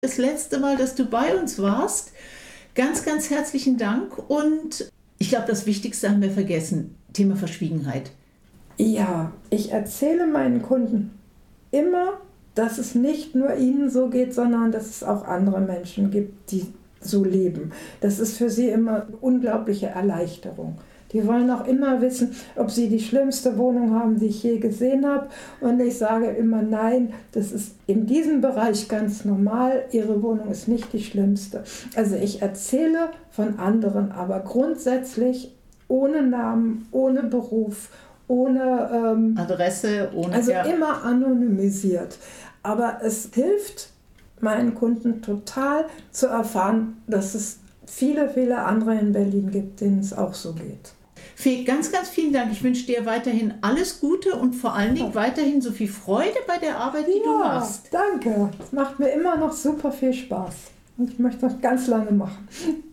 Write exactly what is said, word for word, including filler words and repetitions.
Das letzte Mal, dass du bei uns warst. Ganz, ganz herzlichen Dank. Und ich glaube, das Wichtigste haben wir vergessen. Thema Verschwiegenheit. Ja, ich erzähle meinen Kunden immer, dass es nicht nur ihnen so geht, sondern dass es auch andere Menschen gibt, die so leben. Das ist für sie immer eine unglaubliche Erleichterung. Die wollen auch immer wissen, ob sie die schlimmste Wohnung haben, die ich je gesehen habe. Und ich sage immer, nein, das ist in diesem Bereich ganz normal. Ihre Wohnung ist nicht die schlimmste. Also ich erzähle von anderen, aber grundsätzlich ohne Namen, ohne Beruf, ohne ähm, Adresse, ohne... Also ja. immer anonymisiert. Aber es hilft meinen Kunden total zu erfahren, dass es viele, viele andere in Berlin gibt, denen es auch so geht. Fee, ganz, ganz vielen Dank. Ich wünsche dir weiterhin alles Gute und vor allen Dingen weiterhin so viel Freude bei der Arbeit, die ja, du machst. Danke. Es macht mir immer noch super viel Spaß. Und ich möchte das ganz lange machen.